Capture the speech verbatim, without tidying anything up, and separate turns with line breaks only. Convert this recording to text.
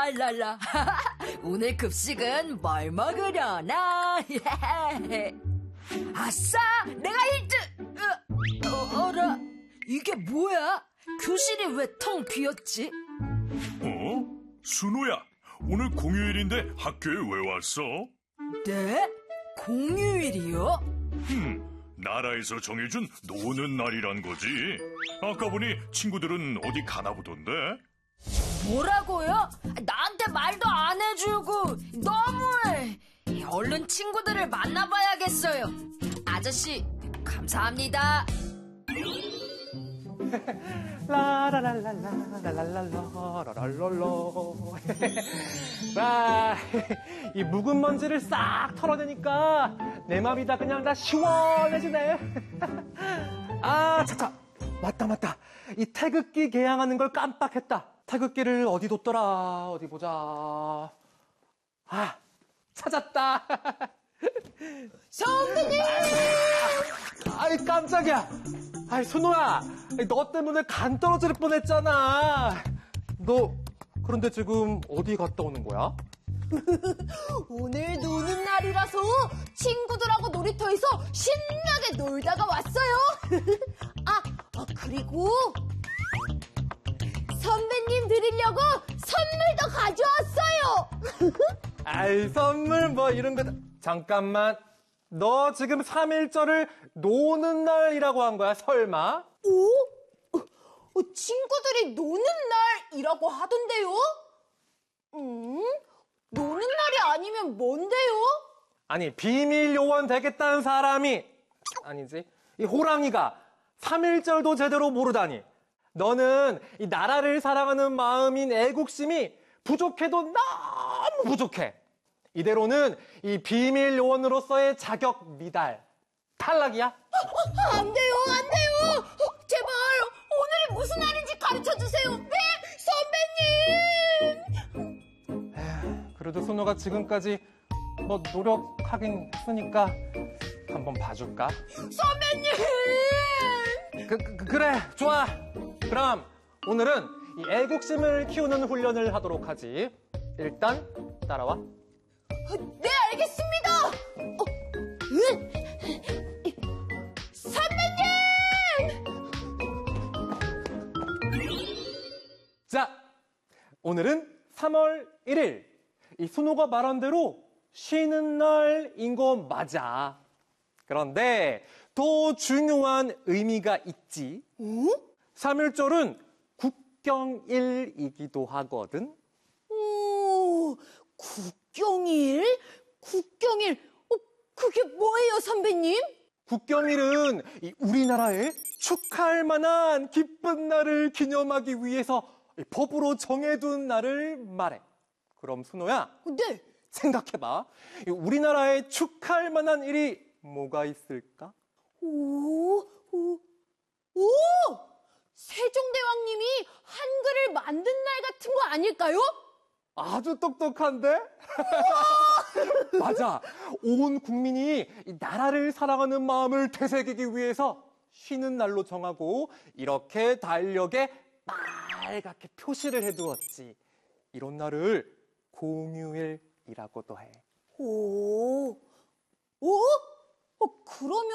랄랄라. 오늘 급식은 뭘 먹으려나? 아싸! 내가 일 등! 어, 어라? 이게 뭐야? 교실이 왜 텅 비었지?
어? 순호야, 오늘 공휴일인데 학교에 왜 왔어?
네? 공휴일이요?
흠, 나라에서 정해준 노는 날이란 거지. 아까 보니 친구들은 어디 가나 보던데?
뭐라고요? 나한테 말도 안 해주고 너무해. 얼른 친구들을 만나봐야겠어요. 아저씨, 감사합니다.
라라랄랄라라랄랄라라랄랄라. 와, 이 묵은 먼지를 싹 털어내니까 내 맘이 다 그냥 다 시원해지네. 아, 차차. 맞다, 맞다. 이 태극기 개양하는 걸 깜빡했다. 태극기를 어디 뒀더라? 어디 보자. 아, 찾았다.
선배님!
아이, 깜짝이야. 아이, 순호야. 너 때문에 간 떨어질 뻔했잖아. 너, 그런데 지금 어디 갔다 오는 거야?
오늘 노는 날이라서 친구들하고 놀이터에서 신나게 놀다가 왔어요. 아, 아, 그리고 선배님 드리려고 선물도 가져왔어요.
아이, 선물 뭐 이런 거. 잠깐만. 너 지금 삼일절을 노는 날이라고 한 거야, 설마?
오? 어, 친구들이 노는 날이라고 하던데요? 음? 노는 날이 아니면 뭔데요?
아니, 비밀 요원 되겠다는 사람이, 아니지, 이 호랑이가 삼일절도 제대로 모르다니. 너는 이 나라를 사랑하는 마음인 애국심이 부족해도 너무 부족해. 이대로는 이 비밀 요원으로서의 자격 미달, 탈락이야.
어, 안 돼요, 안 돼요. 어, 제발 오늘이 무슨 날인지 가르쳐 주세요. 네, 선배님.
에휴, 그래도 순호가 지금까지 뭐 노력하긴 했으니까 한번 봐줄까?
선배님.
그, 그, 그래, 좋아. 그럼 오늘은 이 애국심을 키우는 훈련을 하도록 하지. 일단 따라와.
네, 알겠습니다. 어, 으, 선배님!
자, 오늘은 삼월 일일. 이 순호가 말한 대로 쉬는 날인 거 맞아. 그런데 더 중요한 의미가 있지.
어?
삼일절은 국경일이기도 하거든.
오, 국경일? 국경일? 어, 그게 뭐예요, 선배님?
국경일은 이 우리나라의 축하할 만한 기쁜 날을 기념하기 위해서 법으로 정해둔 날을 말해. 그럼 순호야,
네.
생각해봐. 이 우리나라에 축하할 만한 일이 뭐가 있을까?
오, 오, 오! 세종대왕님이 한글을 만든 날 같은 거 아닐까요?
아주 똑똑한데? 맞아. 온 국민이 이 나라를 사랑하는 마음을 되새기기 위해서 쉬는 날로 정하고 이렇게 달력에 빨갛게 표시를 해두었지. 이런 날을 공휴일이라고도 해.
오, 오? 어, 그러면